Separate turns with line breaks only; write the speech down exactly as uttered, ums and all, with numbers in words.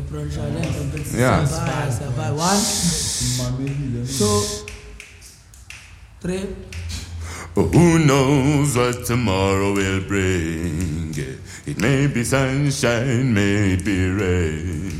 Yeah.
One, two, three.
Who knows what tomorrow will bring? It may be sunshine, may it be rain.